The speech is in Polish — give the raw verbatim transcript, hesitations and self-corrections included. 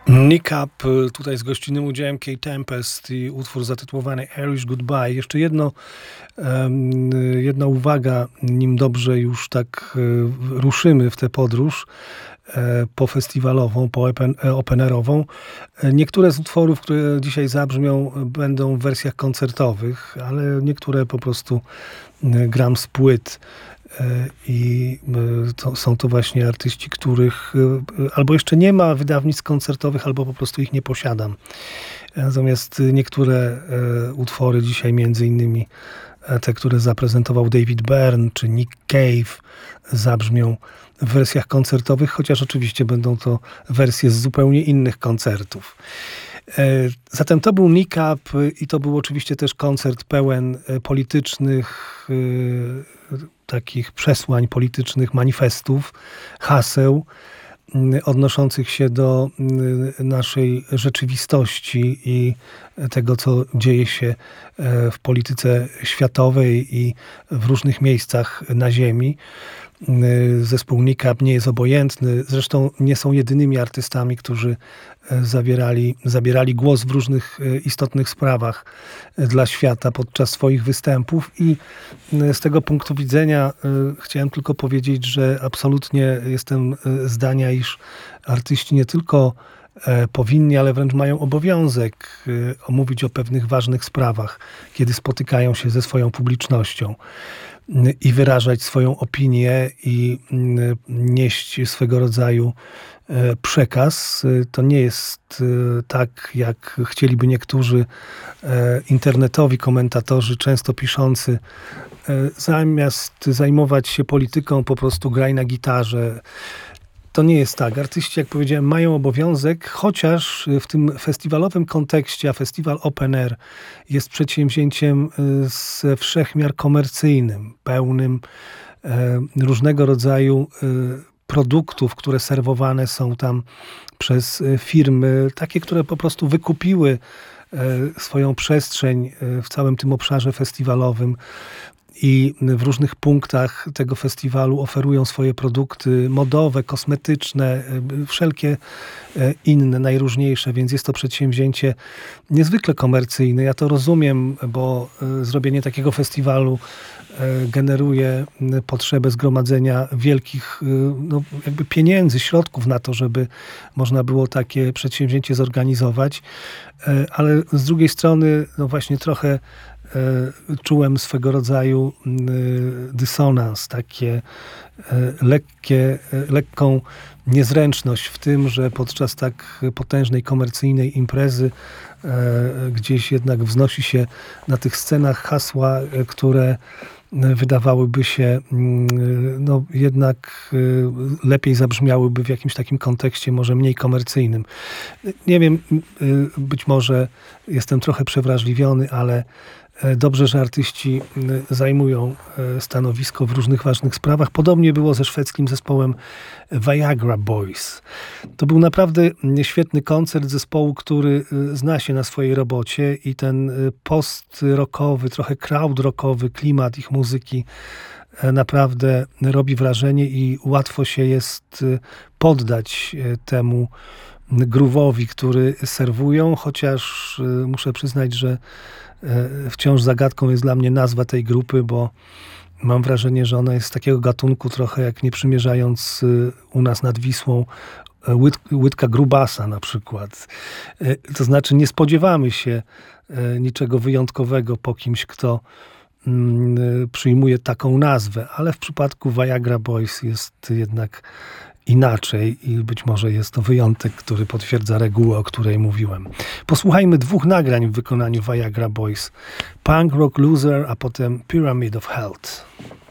Nick Up, tutaj z gościnnym udziałem Kay Tempest i utwór zatytułowany Irish Goodbye. Jeszcze jedno, jedna uwaga, nim dobrze już tak ruszymy w tę podróż pofestiwalową, po-openerową. Niektóre z utworów, które dzisiaj zabrzmią, będą w wersjach koncertowych, ale niektóre po prostu gram z płyt. I to, są to właśnie artyści, których albo jeszcze nie ma wydawnictw koncertowych, albo po prostu ich nie posiadam. Natomiast niektóre utwory dzisiaj, między innymi te, które zaprezentował David Byrne czy Nick Cave, zabrzmią w wersjach koncertowych, chociaż oczywiście będą to wersje z zupełnie innych koncertów. Zatem to był Nick Up i to był oczywiście też koncert pełen politycznych, takich przesłań politycznych, manifestów, haseł odnoszących się do naszej rzeczywistości i tego, co dzieje się w polityce światowej i w różnych miejscach na ziemi. Zespół Nick Up nie jest obojętny. Zresztą nie są jedynymi artystami, którzy zawierali, zabierali głos w różnych istotnych sprawach dla świata podczas swoich występów. I z tego punktu widzenia chciałem tylko powiedzieć, że absolutnie jestem zdania, iż artyści nie tylko powinni, ale wręcz mają obowiązek omówić o pewnych ważnych sprawach, kiedy spotykają się ze swoją publicznością i wyrażać swoją opinię i nieść swego rodzaju przekaz. To nie jest tak, jak chcieliby niektórzy internetowi komentatorzy, często piszący, zamiast zajmować się polityką, po prostu graj na gitarze. To nie jest tak. Artyści, jak powiedziałem, mają obowiązek, chociaż w tym festiwalowym kontekście, a festiwal Open Air jest przedsięwzięciem ze wszechmiar komercyjnym, pełnym różnego rodzaju produktów, które serwowane są tam przez firmy, takie, które po prostu wykupiły swoją przestrzeń w całym tym obszarze festiwalowym i w różnych punktach tego festiwalu oferują swoje produkty modowe, kosmetyczne, wszelkie inne, najróżniejsze, więc jest to przedsięwzięcie niezwykle komercyjne. Ja to rozumiem, bo zrobienie takiego festiwalu generuje potrzebę zgromadzenia wielkich no, jakby pieniędzy, środków na to, żeby można było takie przedsięwzięcie zorganizować, ale z drugiej strony no właśnie trochę czułem swego rodzaju dysonans, takie lekkie, lekką niezręczność w tym, że podczas tak potężnej komercyjnej imprezy gdzieś jednak wznosi się na tych scenach hasła, które wydawałyby się no jednak lepiej zabrzmiałyby w jakimś takim kontekście może mniej komercyjnym. Nie wiem, być może jestem trochę przewrażliwiony, ale dobrze, że artyści zajmują stanowisko w różnych ważnych sprawach. Podobnie było ze szwedzkim zespołem Viagra Boys. To był naprawdę świetny koncert zespołu, który zna się na swojej robocie i ten post-rockowy, trochę crowd-rockowy klimat ich muzyki naprawdę robi wrażenie i łatwo się jest poddać temu groove'owi, który serwują, chociaż muszę przyznać, że wciąż zagadką jest dla mnie nazwa tej grupy, bo mam wrażenie, że ona jest z takiego gatunku trochę jak nie przymierzając u nas nad Wisłą łyt, łydka grubasa na przykład. To znaczy nie spodziewamy się niczego wyjątkowego po kimś, kto przyjmuje taką nazwę, ale w przypadku Viagra Boys jest jednak inaczej i być może jest to wyjątek, który potwierdza regułę, o której mówiłem. Posłuchajmy dwóch nagrań w wykonaniu Viagra Boys. Punk Rock Loser, a potem Pyramid of Health.